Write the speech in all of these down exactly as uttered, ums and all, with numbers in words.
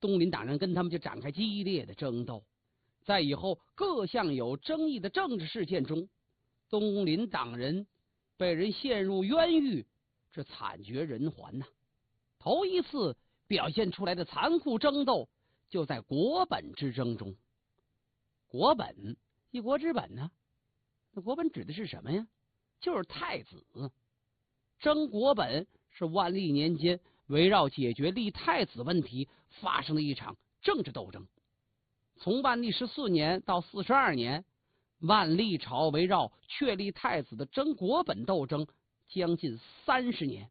东林党人跟他们就展开激烈的争斗。在以后各项有争议的政治事件中，东林党人被人陷入冤狱，是惨绝人寰呐、啊。头一次表现出来的残酷争斗，就在国本之争中。国本，一国之本呢？那国本指的是什么呀？就是太子。争国本是万历年间围绕解决立太子问题发生的一场政治斗争。从万历十四年到四十二年，万历朝围绕确立太子的争国本斗争将近三十年。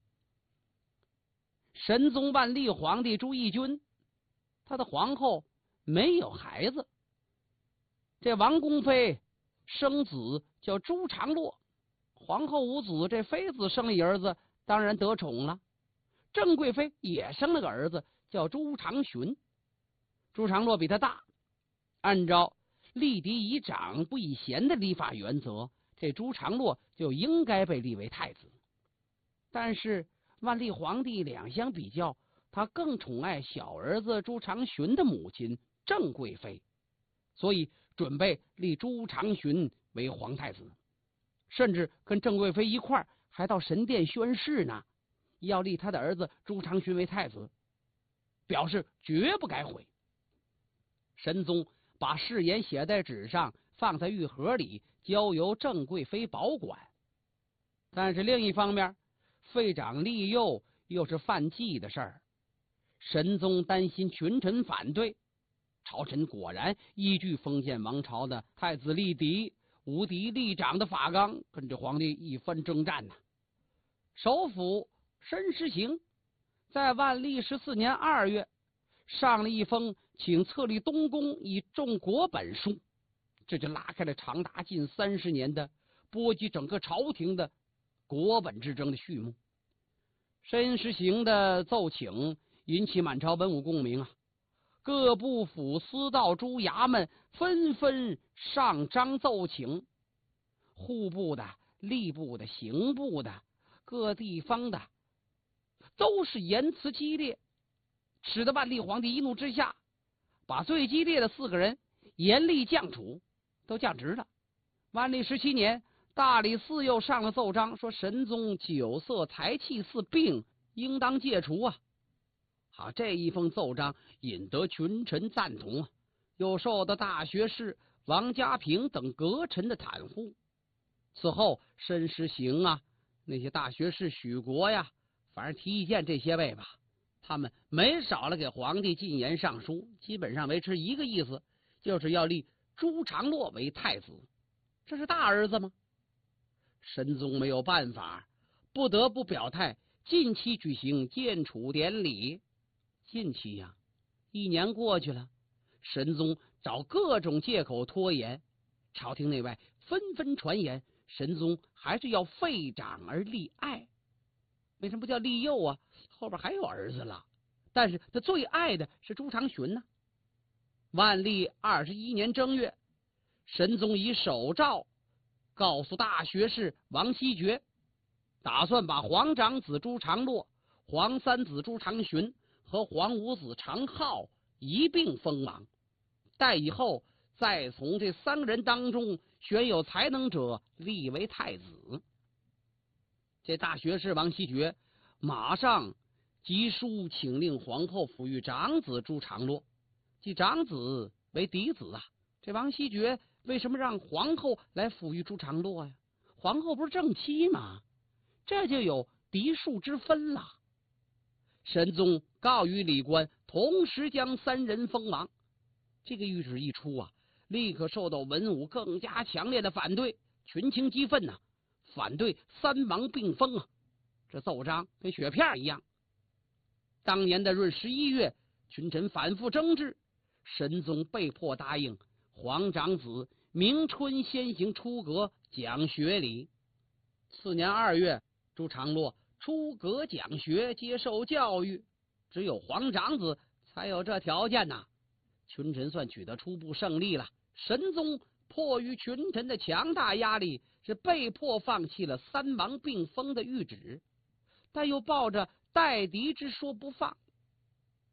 神宗万历皇帝朱翊钧，他的皇后没有孩子，这王宫妃生子叫朱常洛，皇后无子，这妃子生了一儿子，当然得宠了。郑贵妃也生了个儿子叫朱常洵，朱常洛比他大，按照立嫡以长不以贤的立法原则，这朱常洛就应该被立为太子。但是万历皇帝两相比较，他更宠爱小儿子朱常洵的母亲郑贵妃，所以准备立朱常洵为皇太子，甚至跟郑贵妃一块儿还到神殿宣誓呢，要立他的儿子朱常洵为太子，表示绝不改悔。神宗把誓言写在纸上，放在玉盒里，交由郑贵妃保管。但是另一方面，废长立幼又是犯忌的事儿，神宗担心群臣反对，朝臣果然依据封建王朝的太子立嫡、无嫡立长的法纲，跟着皇帝一番征战呐。首辅申时行在万历十四年二月上了一封请册立东宫以重国本书，这就拉开了长达近三十年的波及整个朝廷的国本之争的序幕。申时行的奏请引起满朝文武共鸣啊，各部府司道诸衙门纷纷上章奏请，户部的、吏部的、刑部的、各地方的都是言辞激烈，使得万历皇帝一怒之下，把最激烈的四个人严厉降处，都降职了。万历十七年，大理寺又上了奏章，说神宗酒色财气四病，应当戒除啊。好，这一封奏章引得群臣赞同啊，又受到大学士王家平等阁臣的袒护。此后，申时行啊，那些大学士许国呀，反正提意见这些位吧，他们没少了给皇帝进言上书，基本上维持一个意思，就是要立朱常洛为太子。这是大儿子吗？神宗没有办法，不得不表态，近期举行鉴处典礼。近期呀、啊，一年过去了，神宗找各种借口拖延，朝廷内外纷纷传言，神宗还是要废长而立爱。为什么不叫立幼啊？后边还有儿子了，但是他最爱的是朱常洵呢。万历二十一年正月，神宗以手诏告诉大学士王希爵，打算把皇长子朱常洛、皇三子朱常洵和皇五子常浩一并封王，待以后再从这三个人当中选有才能者立为太子。这大学士王希爵马上急书请令皇后抚育长子朱常洛，即长子为嫡子啊。这王希爵为什么让皇后来抚育朱常洛呀？皇后不是正妻吗？这就有嫡庶之分了。神宗告谕礼官，同时将三人封王。这个谕旨一出啊，立刻受到文武更加强烈的反对，群情激愤呐、啊，反对三王并封啊。这奏章跟雪片一样。当年的闰十一月，群臣反复争执，神宗被迫答应皇长子明春先行出阁讲学礼。次年二月，朱常洛出阁讲学，接受教育，只有皇长子才有这条件呐、啊。群臣算取得初步胜利了。神宗迫于群臣的强大压力，是被迫放弃了三王并封的谕旨，但又抱着待敌之说不放。